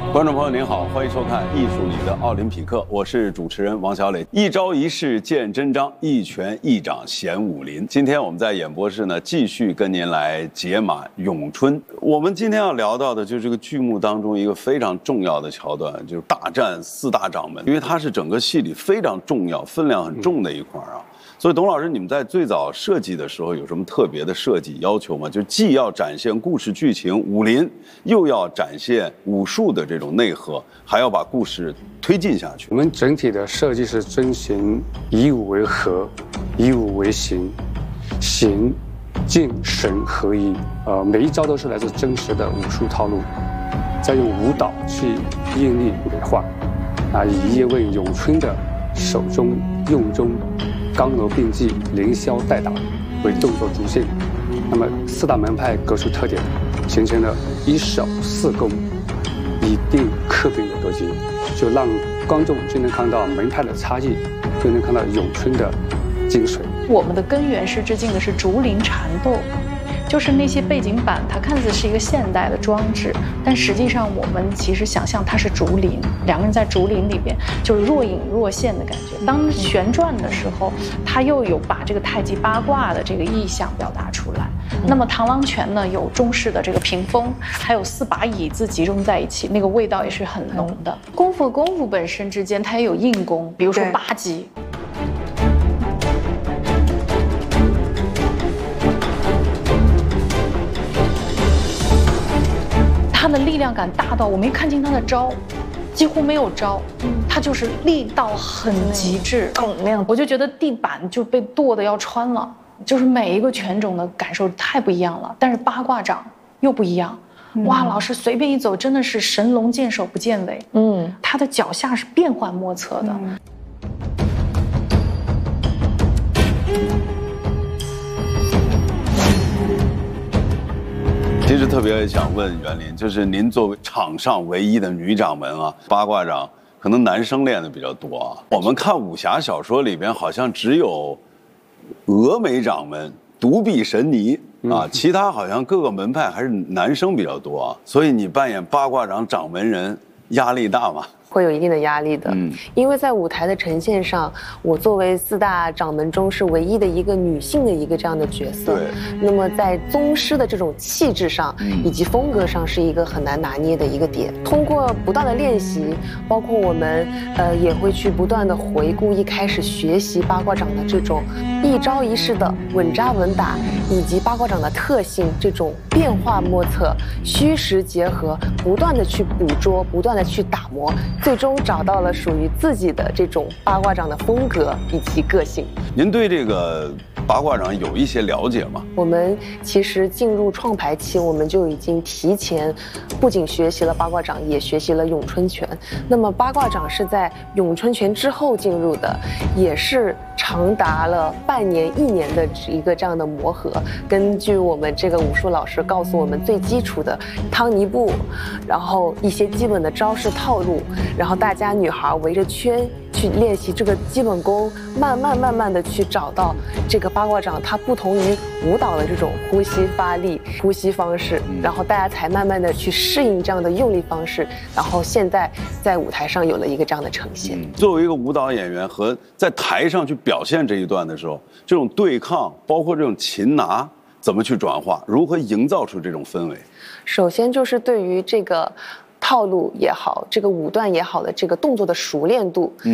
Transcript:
观众朋友您好，欢迎收看《艺术里的奥林匹克》，我是主持人王小磊。一招一式见真章，一拳一掌显武林。今天我们在演播室呢，继续跟您来解码咏春。我们今天要聊到的就是这个剧目当中一个非常重要的桥段，就是大战四大掌门，因为它是整个戏里非常重要、分量很重的一块啊。所以，董老师，你们在最早设计的时候有什么特别的设计要求吗？就既要展现故事剧情武林，又要展现武术的这种内核，还要把故事推进下去。 我们整体的设计是遵循以武为核，以武为形，形、静、神合一。每一招都是来自真实的武术套路，再用舞蹈去应力美化。以叶问咏春的手中用中，刚柔并济，凌霄带打为动作主线。那么四大门派各属特点，形成了一守四攻，以定克兵的格局，就让观众就能看到门派的差异，就能看到咏春的精髓。 我们的根源是致敬的是竹林缠斗。就是那些背景板，它看似是一个现代的装置，但实际上我们其实想象它是竹林，两个人在竹林里边，就是若隐若现的感觉。当旋转的时候，它又有把这个太极八卦的这个意象表达出来。那么螳螂拳呢，有中式的这个屏风，还有4把椅子集中在一起，那个味道也是很浓的。功夫和功夫本身之间，它也有硬功，比如说八极。他的力量感大到我没看清他的招，几乎没有招，他就是力道很极致，我就觉得地板就被剁得要穿了，就是每一个拳种的感受太不一样了。但是八卦掌又不一样，哇，老师随便一走真的是神龙见首不见尾，他的脚下是变幻莫测的。 其实特别想问袁林，就是您作为场上唯一的女掌门啊，八卦掌可能男生练的比较多啊。我们看武侠小说里边好像只有峨眉掌门、独臂神尼啊，其他好像各个门派还是男生比较多啊。所以你扮演八卦掌掌门人，压力大吗？ 会有一定的压力的，因为在舞台的呈现上，我作为4大掌门中是唯一的一个女性的一个这样的角色。对。那么在宗师的这种气质上以及风格上，是一个很难拿捏的一个点。通过不断的练习，包括我们也会去不断的回顾一开始学习八卦掌的这种一招一式的稳扎稳打，以及八卦掌的特性这种变化莫测、虚实结合，不断的去捕捉，不断的去打磨。最终找到了属于自己的这种八卦掌的风格以及个性。 您对这个八卦掌有一些了解吗？ 我们其实进入创牌期，我们就已经提前不仅学习了八卦掌，也学习了咏春拳。那么八卦掌是在咏春拳之后进入的，也是长达了半年、1年的一个这样的磨合。根据我们这个武术老师告诉我们最基础的汤尼步，然后一些基本的招式套路，然后大家女孩围着圈去练习这个基本功，慢慢的去找到这个八卦掌它不同于舞蹈的这种呼吸发力、呼吸方式，然后大家才慢慢的去适应这样的用力方式，然后现在在舞台上有了一个这样的呈现。 作为一个舞蹈演员和在台上去表现这一段的时候，这种对抗，包括这种擒拿，怎么去转化？如何营造出这种氛围？ 首先就是对于这个套路也好，这个舞段也好的这个动作的熟练度，